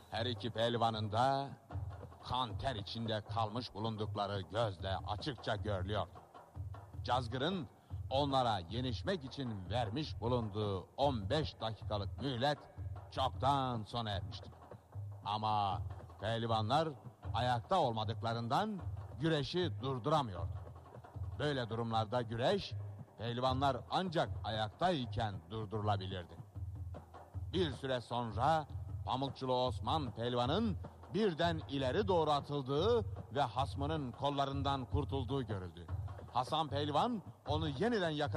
Her iki pehlivanın da kan ter içinde kalmış bulundukları gözle açıkça görülüyordu. Cazgır'ın onlara yenişmek için vermiş bulunduğu 15 dakikalık mühlet çoktan sona ermişti. Ama pehlivanlar ayakta olmadıklarından güreşi durduramıyordu. Böyle durumlarda güreş, pehlivanlar ancak ayaktayken durdurulabilirdi. Bir süre sonra Pamukçulu Osman pehlivanın birden ileri doğru atıldığı ve hasmının kollarından kurtulduğu görüldü. Hasan pehlivan onu yeniden yakaladı.